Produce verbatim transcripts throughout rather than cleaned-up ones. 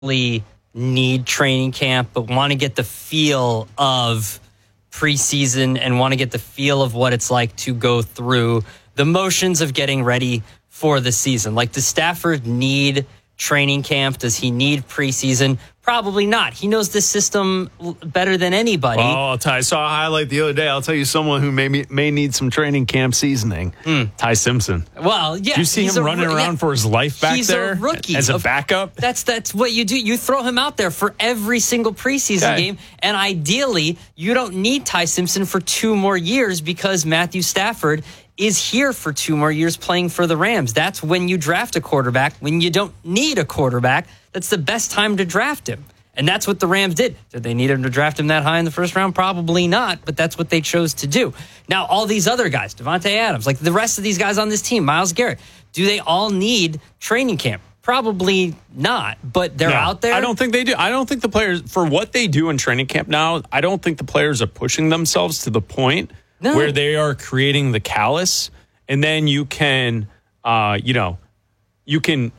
need training camp, but want to get the feel of preseason and want to get the feel of what it's like to go through the motions of getting ready for the season. Like, does Stafford need training camp? Does he need preseason? Probably not. He knows this system better than anybody. Oh, I'll tell you, I saw a highlight the other day. I'll tell you someone who may may need some training camp seasoning. Mm. Ty Simpson. Well, yeah. Did you see him a, running yeah, around for his life back he's there a rookie. as a Of, backup? That's that's what you do. You throw him out there for every single preseason okay. game, and ideally, you don't need Ty Simpson for two more years because Matthew Stafford is here for two more years playing for the Rams. That's when you draft a quarterback. When you don't need a quarterback, that's the best time to draft him. And that's what the Rams did. Did they need him to draft him that high in the first round? Probably not, but that's what they chose to do. Now, all these other guys, Devontae Adams, like the rest of these guys on this team, Myles Garrett, do they all need training camp? Probably not, but they're no, out there. I don't think they do. I don't think the players, for what they do in training camp now, I don't think the players are pushing themselves to the point no. where they are creating the callus. And then you can, uh, you know, you can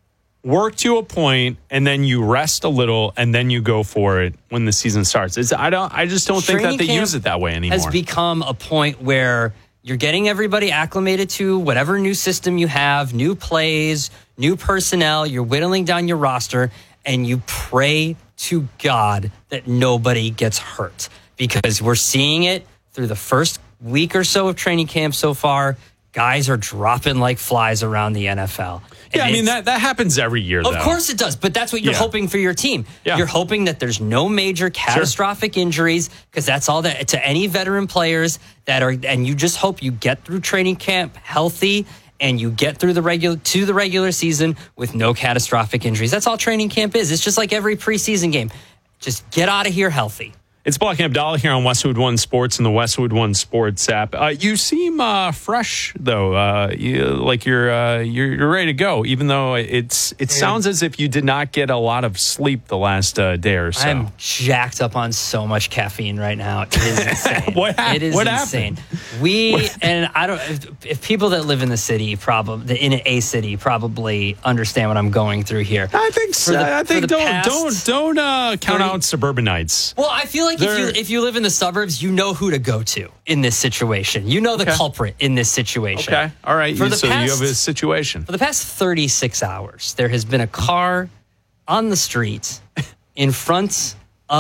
work to a point, and then you rest a little, and then you go for it when the season starts. It's, I don't. I just don't Training think that they use it that way anymore. Has become a point where you're getting everybody acclimated to whatever new system you have, new plays, new personnel. You're whittling down your roster, and you pray to God that nobody gets hurt, because we're seeing it through the first week or so of training camp so far. Guys are dropping like flies around the N F L. Yeah, I mean, that, that happens every year, Of though. course it does, but that's what you're yeah. hoping for your team. Yeah. You're hoping that there's no major catastrophic sure. injuries, because that's all that to any veteran players that are, and you just hope you get through training camp healthy and you get through the regular to the regular season with no catastrophic injuries. That's all training camp is. It's just like every preseason game. Just get out of here healthy. It's Block and Abdallah here on Westwood One Sports and the Westwood One Sports app. Uh, you seem uh, fresh, though. Uh, you, like you're, uh, you're you're ready to go, even though it's it sounds as if you did not get a lot of sleep the last uh, day or so. I'm jacked up on so much caffeine right now. It is insane. what happened? It is what insane. Happened? We and I don't. If, if people that live in the city, probably in a city, probably understand what I'm going through here. I think so. The, I think don't past, don't don't uh, count thirty out suburbanites. Well, I feel like if you if you live in the suburbs, you know who to go to in this situation. You know the okay. culprit in this situation. Okay, all right. For you, the so past, you have a situation. For the past thirty-six hours, there has been a car on the street in front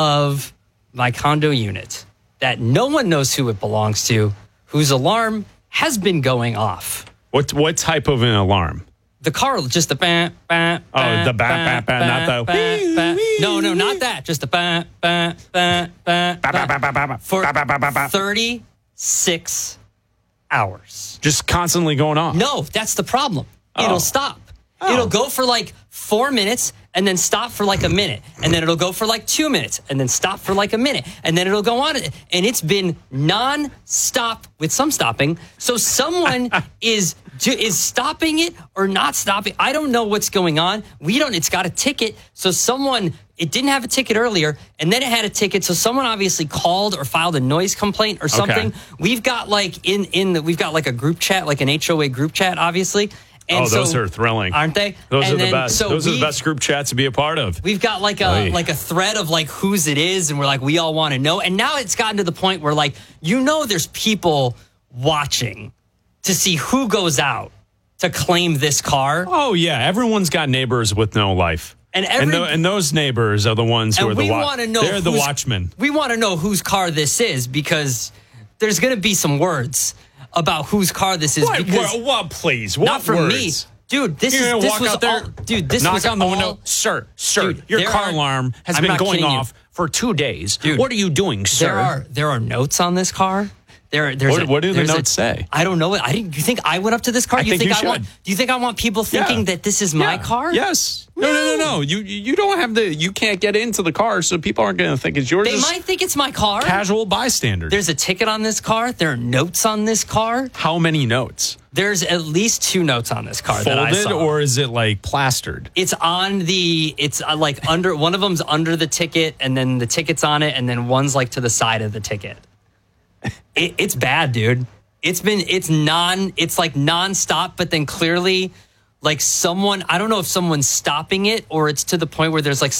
of my condo unit that no one knows who it belongs to, whose alarm has been going off. What what type of an alarm? The car, just the bam, bam, oh, the bam, bam, bam, not the bam, bam. No, no, not that. Just the bam, bam, bam, bam, bam. For thirty-six hours. Just constantly going off. No, that's the problem. Oh. It'll stop. Oh. It'll go for like four minutes and then stop for like a minute. And then it'll go for like two minutes and then stop for like a minute. And then it'll go on. And it's been non-stop with some stopping. So someone is is stopping it or not stopping. I don't know what's going on. We don't. It's got a ticket. So someone, it didn't have a ticket earlier, and then it had a ticket. So someone obviously called or filed a noise complaint or something. Okay. We've got like in in the, we've got like a group chat, like an H O A group chat, obviously. And oh, so, those are thrilling, aren't they? Those and are the then, best. So those we, are the best group chats to be a part of. We've got like a Oy. like a thread of like whose it is, and we're like we all want to know. And now it's gotten to the point where like you know there's people watching to see who goes out to claim this car. Oh yeah, everyone's got neighbors with no life. And, every, and, the, and those neighbors are the ones who are the wa- they're the watchmen. We want to know whose car this is because there's going to be some words about whose car this is. What? Because what, what please? What not for words? me. Dude, this You're is this walk was out there, all, dude, this knock was on the all, window. Sir, sir, dude, your car are, alarm has I'm been going off you. for two days. Dude, what are you doing, sir? There are there are notes on this car. There, there's what, a, what do the notes a, say? I don't know. I didn't. You think I went up to this car? I you think, think you I want? Do you think I want people thinking yeah. that this is my yeah. car? Yes. No, no, no, no. You you don't have the. You can't get into the car, so people aren't going to think it's yours. They might think it's my car. Casual bystanders. There's a ticket on this car. There are notes on this car. How many notes? There's at least two notes on this car. Folded, that I saw. Or is it like plastered? It's on the. It's uh, like under. One of them's under the ticket, and then the ticket's on it, and then one's like to the side of the ticket. It, it's bad, dude. It's been. It's non. It's like nonstop, but then clearly, like someone, I don't know if someone's stopping it or it's to the point where there's like